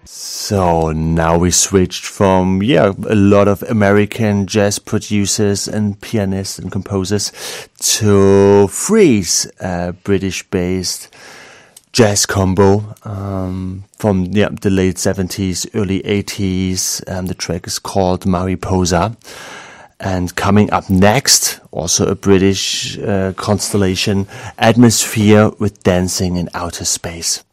So now we switched from, a lot of American jazz producers and pianists and composers to Freeze, a British-based jazz combo from the late 70s, early 80s. The track is called Mariposa. And coming up next, also a British constellation, Atmosphere with Dancing in Outer Space.